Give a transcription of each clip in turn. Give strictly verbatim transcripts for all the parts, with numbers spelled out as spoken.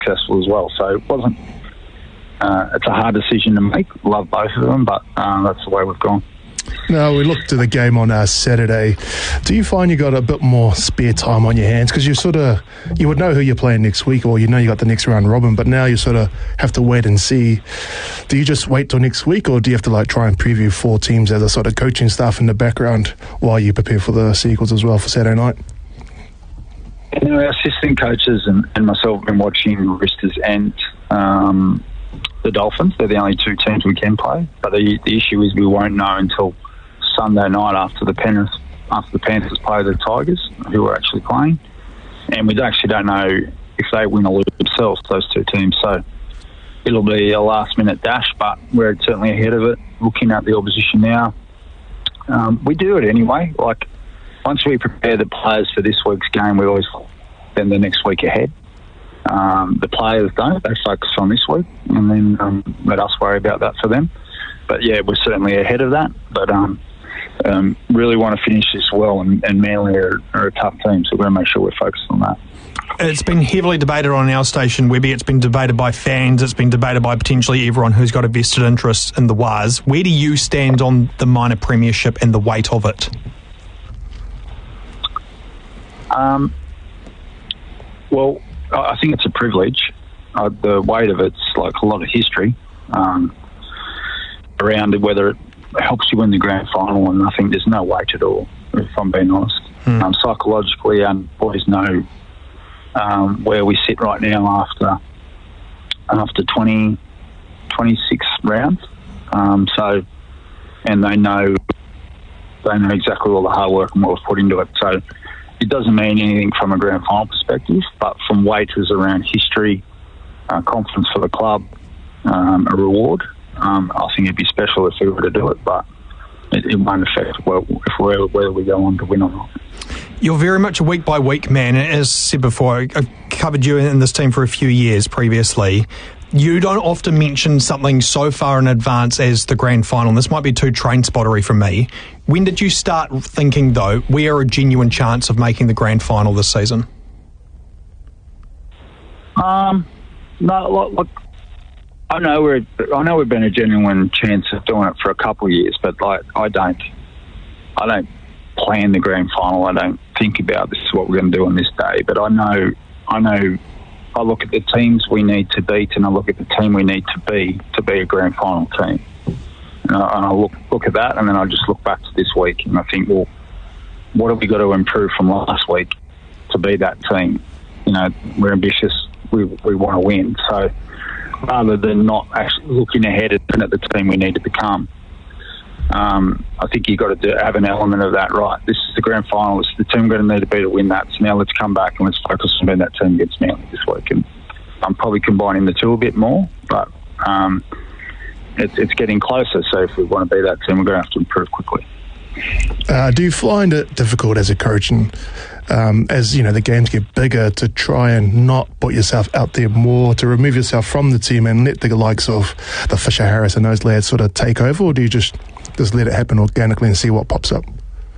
successful as well. So it wasn't. Uh, it's a hard decision to make. Love both of them, but uh, that's the way we've gone. Now, we looked at the game on uh, Saturday. Do you find you got a bit more spare time on your hands? Because you sort of, you would know who you're playing next week, or you know you got the next round robin, but now you sort of have to wait and see. Do you just wait till next week, or do you have to like try and preview four teams as a sort of coaching staff in the background while you prepare for the Seagulls as well for Saturday night? You know, our assistant coaches and, and myself have been watching Roosters and um, the Dolphins. They're the only two teams we can play. But the, the issue is we won't know until Sunday night after the Panthers, after the Panthers play the Tigers, who are actually playing. And we actually don't know if they win or lose themselves, those two teams. So it'll be a last-minute dash, but we're certainly ahead of it, looking at the opposition now. Um, we do it anyway. Like, once we prepare the players for this week's game, we always spend the next week ahead. Um, the players don't. They focus on this week and then um, let us worry about that for them. But, yeah, we're certainly ahead of that. But um, um, really want to finish this well, and, and Manly are, are a tough team, so we're going to make sure we're focused on that. It's been heavily debated on our station, Webby. It's been debated by fans. It's been debated by potentially everyone who's got a vested interest in the Waz. Where do you stand on the minor premiership and the weight of it? Um, well, I think it's a privilege. Uh, the weight of it's like a lot of history um, around it, whether it helps you win the grand final, and I think there's no weight at all, if I'm being honest. Hmm. Um, psychologically, our boys know um, where we sit right now after after twenty, twenty-six rounds. Um, so, and they know they know exactly all the hard work and what we've put into it. So it doesn't mean anything from a grand final perspective, but from waiters around history, uh, confidence for the club, um, a reward. Um, I think it'd be special if we were to do it, but it, it won't affect whether, if we're, whether we go on to win or not. You're very much a week-by-week man. As said before, I've covered you in this team for a few years previously. You don't often mention something so far in advance as the grand final. This might be too train-spottery from me. When did you start thinking, though, we are a genuine chance of making the grand final this season? Um, no, look, look I know we're, I know we've been a genuine chance of doing it for a couple of years, but like I don't, I don't plan the grand final. I don't think about this is what we're going to do on this day. But I know, I know. I look at the teams we need to beat, and I look at the team we need to be to be a grand final team. And I, and I look look at that, and then I just look back to this week, and I think, well, what have we got to improve from last week to be that team? You know, we're ambitious. We we want to win. So rather than not actually looking ahead at the team we need to become, um, I think you've got to do, have an element of that, right? This is the grand final. It's the team we're going to need to be to win that. So now let's come back and let's focus on being that team against Manly this week. And I'm probably combining the two a bit more, but um, it's, it's getting closer. So if we want to be that team, we're going to have to improve quickly. Uh, do you find it difficult as a coach, and um, as you know the games get bigger, to try and not put yourself out there more, to remove yourself from the team and let the likes of the Fisher Harris and those lads sort of take over, or do you just just let it happen organically and see what pops up?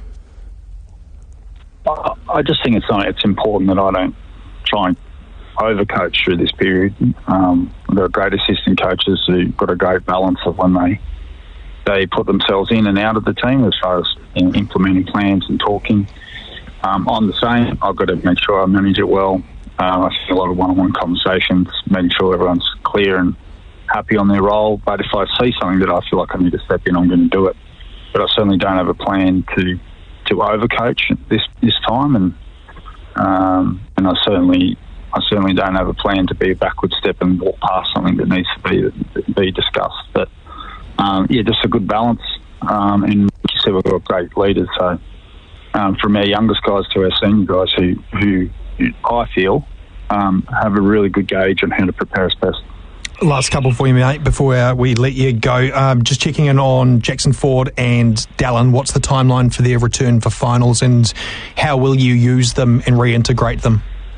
I, I just think it's it's important that I don't try and overcoach through this period. Um, there are great assistant coaches who've got a great balance of when they they put themselves in and out of the team as far as you know, implementing plans and talking. Um, I'm the same. I've got to make sure I manage it well. Uh, I see a lot of one-on-one conversations, making sure everyone's clear and happy on their role. But if I see something that I feel like I need to step in, I'm going to do it. But I certainly don't have a plan to to overcoach this this time, and um, and I certainly I certainly don't have a plan to be a backward step and walk past something that needs to be be discussed. But um, yeah, just a good balance. Um, and like you said, we've got great leaders. So um, from our youngest guys to our senior guys, who who, who I feel um, have a really good gauge on how to prepare us best. Last couple for you, mate, before uh, we let you go. Um, just checking in on Jackson Ford and Dallin. What's the timeline for their return for finals, and how will you use them and reintegrate them?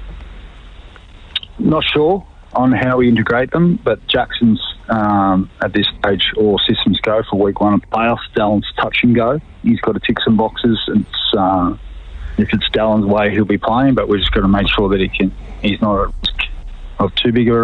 Not sure on how we integrate them, but Jackson's um, at this stage all systems go for week one of playoffs. Dallin's touch and go. He's got to tick some boxes. It's, uh, if it's Dallin's way, he'll be playing, but we've just got to make sure that he can. He's not at risk of too big of a